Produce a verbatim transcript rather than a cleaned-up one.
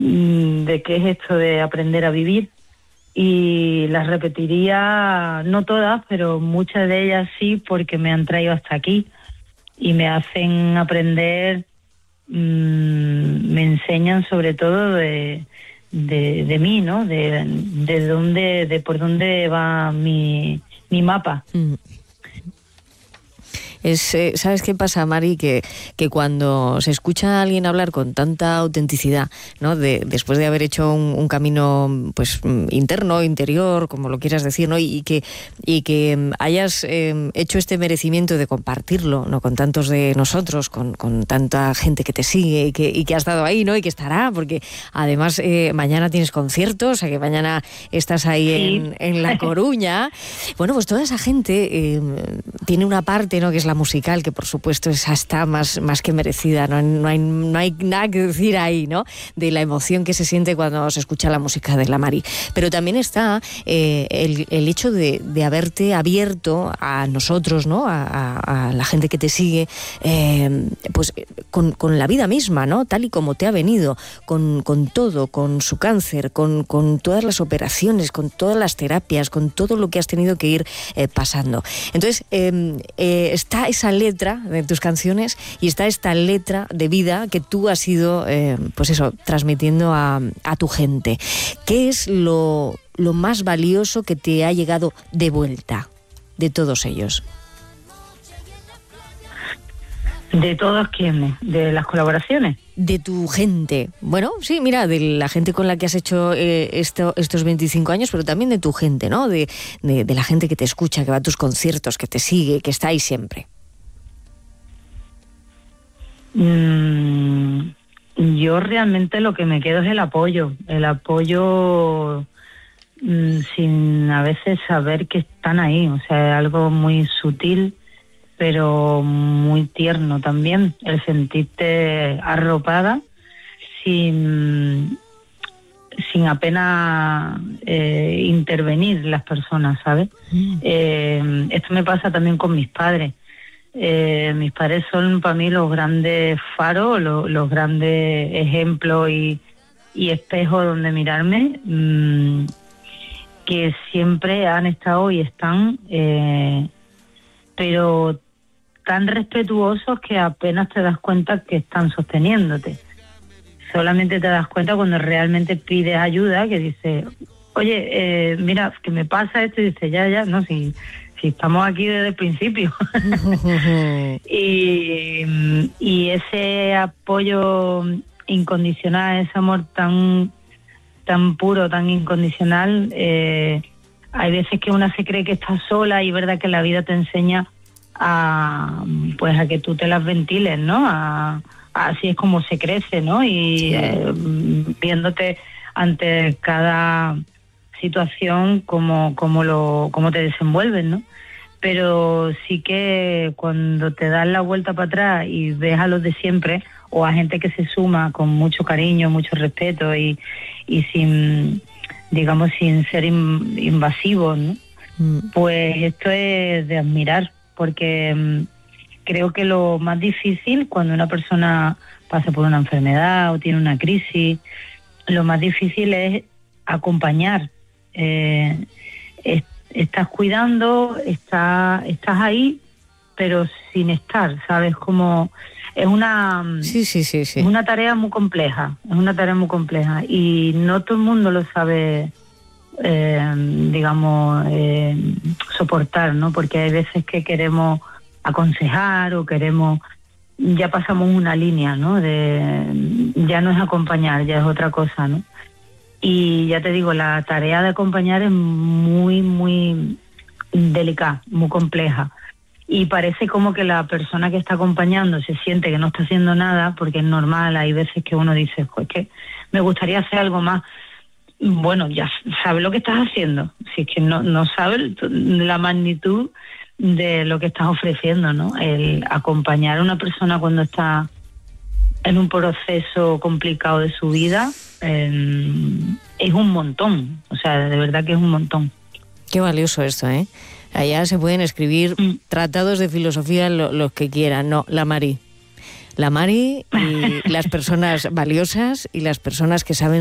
de qué es esto de aprender a vivir, y las repetiría, no todas, pero muchas de ellas sí, porque me han traído hasta aquí y me hacen aprender, mmm, me enseñan sobre todo de, de, de mí, ¿no? De, de dónde, de por dónde va mi, mi mapa. Mm. Es, eh, ¿sabes qué pasa, Mari? Que, que cuando se escucha a alguien hablar con tanta autenticidad, ¿no? De, después de haber hecho un, un camino, pues, interno, interior, como lo quieras decir, ¿no? Y, y que, y que hayas eh, hecho este merecimiento de compartirlo, ¿no? Con tantos de nosotros, con, con tanta gente que te sigue y que, y que ha estado ahí, ¿no? Y que estará, porque además eh, mañana tienes conciertos, o sea que mañana estás ahí Sí. en, en La Coruña. Bueno, pues toda esa gente eh, tiene una parte, ¿no? Que es la musical, que por supuesto esa está más, más que merecida, no, no, hay, no hay nada que decir ahí, ¿no? De la emoción que se siente cuando se escucha la música de la Mari. Pero también está eh, el, el hecho de, de haberte abierto a nosotros, ¿no? A, a, a la gente que te sigue, eh, pues con, con la vida misma, ¿no? Tal y como te ha venido, con, con todo, con su cáncer, con, con todas las operaciones, con todas las terapias, con todo lo que has tenido que ir eh, pasando. Entonces, eh, eh, está esa letra de tus canciones y está esta letra de vida que tú has ido, eh, pues eso, transmitiendo a, a tu gente. ¿Qué es lo, lo más valioso que te ha llegado de vuelta de todos ellos? ¿De todos quiénes? ¿De las colaboraciones? De tu gente. Bueno, sí, mira, de la gente con la que has hecho eh, esto, estos veinticinco años, pero también de tu gente, ¿no? De, de, de la gente que te escucha, que va a tus conciertos, que te sigue, que está ahí siempre. Mm, yo realmente lo que me quedo es el apoyo. El apoyo mm, sin a veces saber que están ahí. O sea, algo muy sutil, pero muy tierno también, el sentirte arropada sin, sin apenas eh, intervenir las personas, ¿sabes? Mm. Eh, esto me pasa también con mis padres. Eh, mis padres son para mí los grandes faros, los, los grandes ejemplos y, y espejos donde mirarme, mmm, que siempre han estado y están, eh, pero tan respetuosos que apenas te das cuenta que están sosteniéndote. Solamente te das cuenta cuando realmente pides ayuda, que dices, oye, eh, mira, que me pasa esto, y dices, ya, ya, no, si, si estamos aquí desde el principio. y, y ese apoyo incondicional, ese amor tan, tan puro, tan incondicional, eh, hay veces que una se cree que está sola y es verdad que la vida te enseña a, pues a que tú te las ventiles, ¿no? A, a, así es como se crece, ¿no? Y sí. eh, viéndote ante cada situación cómo, cómo, lo, cómo te desenvuelves, ¿no? Pero sí que cuando te das la vuelta para atrás y ves a los de siempre o a gente que se suma con mucho cariño, mucho respeto y, y sin, digamos, sin ser in, invasivos, ¿no? Mm. Pues esto es de admirar. Porque um, creo que lo más difícil cuando una persona pasa por una enfermedad o tiene una crisis, lo más difícil es acompañar. Eh, es, estás cuidando, está, estás ahí, pero sin estar, ¿sabes? Como es una, sí, sí, sí, sí. Es una tarea muy compleja, es una tarea muy compleja y no todo el mundo lo sabe. Eh, digamos, eh, soportar, ¿no? Porque hay veces que queremos aconsejar o queremos, ya pasamos una línea, ¿no? De, ya no es acompañar, ya es otra cosa, ¿no? Y ya te digo, la tarea de acompañar es muy, muy delicada, muy compleja. Y parece como que la persona que está acompañando se siente que no está haciendo nada, porque es normal, hay veces que uno dice, pues que me gustaría hacer algo más. Bueno, ya sabes lo que estás haciendo, si es que no, no sabes la magnitud de lo que estás ofreciendo, ¿no? El acompañar a una persona cuando está en un proceso complicado de su vida eh, es un montón, o sea, de verdad que es un montón. Qué valioso esto, ¿eh? Allá se pueden escribir mm. tratados de filosofía lo, los que quieran, no, la Mari. La Mari y las personas valiosas y las personas que saben